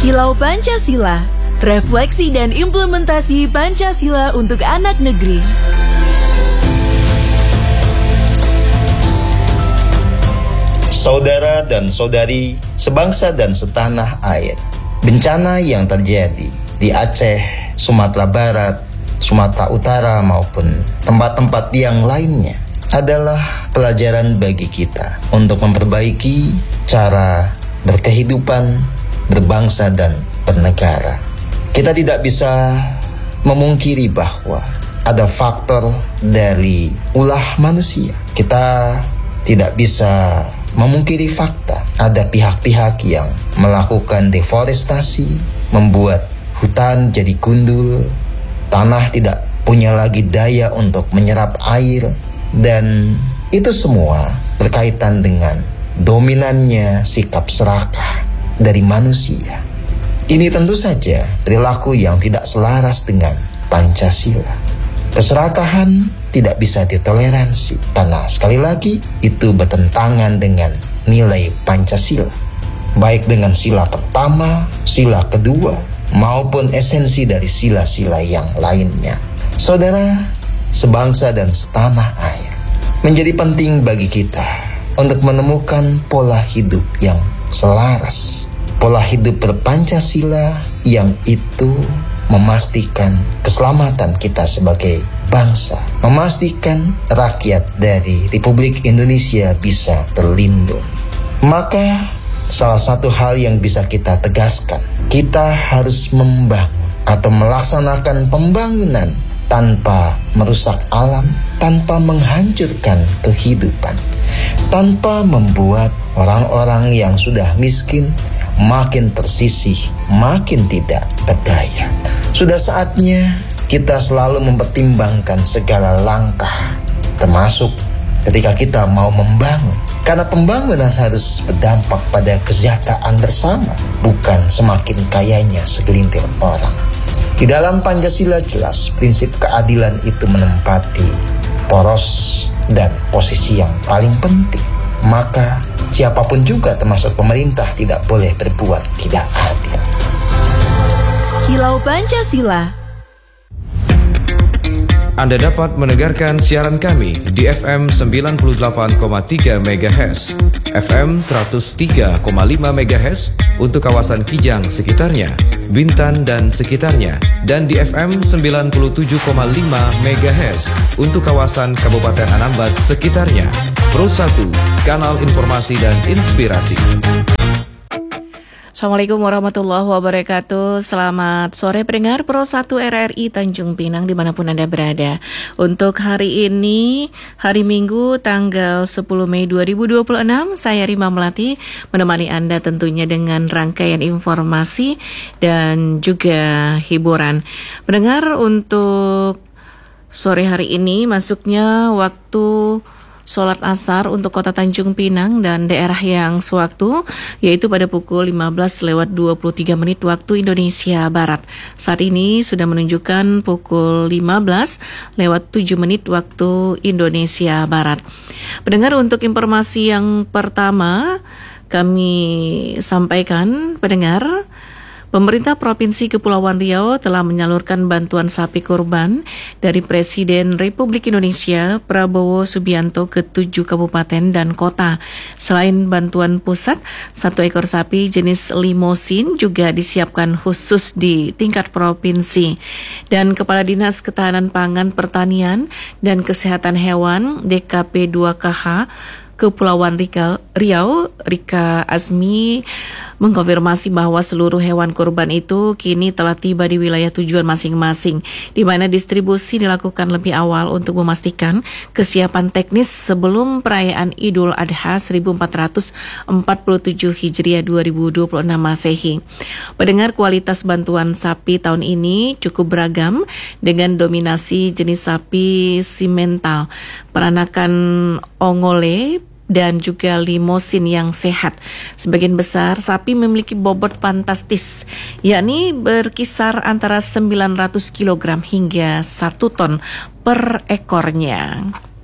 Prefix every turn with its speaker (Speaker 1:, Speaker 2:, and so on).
Speaker 1: Kilau Pancasila, refleksi dan implementasi Pancasila untuk anak negeri.
Speaker 2: Saudara dan saudari, sebangsa dan setanah air, bencana yang terjadi di Aceh, Sumatera Barat, Sumatera Utara maupun tempat-tempat yang lainnya adalah pelajaran bagi kita untuk memperbaiki cara berkehidupan, berbangsa dan bernegara. Kita tidak bisa memungkiri bahwa ada faktor dari ulah manusia. Kita tidak bisa memungkiri fakta ada pihak-pihak yang melakukan deforestasi, membuat hutan jadi gundul, tanah tidak punya lagi daya untuk menyerap air, dan itu semua berkaitan dengan dominannya sikap serakah dari manusia. Ini tentu saja perilaku yang tidak selaras dengan Pancasila. Keserakahan tidak bisa ditoleransi karena sekali lagi itu bertentangan dengan nilai Pancasila, baik dengan sila pertama, sila kedua, maupun esensi dari sila-sila yang lainnya. Saudara, sebangsa dan setanah air, menjadi penting bagi kita untuk menemukan pola hidup yang selaras, pola hidup berpancasila yang itu memastikan keselamatan kita sebagai bangsa, memastikan rakyat dari Republik Indonesia bisa terlindungi. Maka salah satu hal yang bisa kita tegaskan, kita harus membangun atau melaksanakan pembangunan tanpa merusak alam, tanpa menghancurkan kehidupan, tanpa membuat orang-orang yang sudah miskin makin tersisih, makin tidak berdaya. Sudah saatnya kita selalu mempertimbangkan segala langkah, termasuk ketika kita mau membangun. Karena pembangunan harus berdampak pada kesejahteraan bersama, bukan semakin kayanya segelintir orang. Di dalam Pancasila jelas prinsip keadilan itu menempati poros dan posisi yang paling penting. Maka siapapun juga termasuk pemerintah tidak boleh berbuat tidak adil.
Speaker 1: Kilau Pancasila.
Speaker 3: Anda dapat mendengarkan siaran kami di FM 98,3 MHz, FM 103,5 MHz untuk kawasan Kijang sekitarnya, Bintan dan sekitarnya, dan di FM 97,5 MHz untuk kawasan Kabupaten Anambas sekitarnya. Pro 1, kanal informasi dan inspirasi.
Speaker 4: Assalamualaikum warahmatullahi wabarakatuh. Selamat sore pendengar Pro 1 RRI Tanjung Pinang dimanapun Anda berada. Untuk hari ini, hari Minggu tanggal 10 Mei 2026, saya Rima Melati menemani Anda tentunya dengan rangkaian informasi dan juga hiburan. Pendengar, untuk sore hari ini masuknya waktu Sholat Asar untuk kota Tanjung Pinang dan daerah yang sewaktu, yaitu pada pukul 15:23 waktu Indonesia Barat. Saat ini sudah menunjukkan pukul 15:07 waktu Indonesia Barat. Pendengar, untuk informasi yang pertama kami sampaikan, pendengar, pemerintah Provinsi Kepulauan Riau telah menyalurkan bantuan sapi kurban dari Presiden Republik Indonesia Prabowo Subianto ke 7 kabupaten dan kota. Selain bantuan pusat, 1 ekor sapi jenis limosin juga disiapkan khusus di tingkat provinsi. Dan Kepala Dinas Ketahanan Pangan Pertanian dan Kesehatan Hewan DKP 2KH Kepulauan Riau, Rika Azmi, mengkonfirmasi bahwa seluruh hewan kurban itu kini telah tiba di wilayah tujuan masing-masing, di mana distribusi dilakukan lebih awal untuk memastikan kesiapan teknis sebelum perayaan Idul Adha 1447 Hijriah 2026 Masehi. Pendengar, kualitas bantuan sapi tahun ini cukup beragam dengan dominasi jenis sapi simental, peranakan ongole, dan juga limosin yang sehat. Sebagian besar sapi memiliki bobot fantastis, yakni berkisar antara 900 kg hingga 1 ton per ekornya.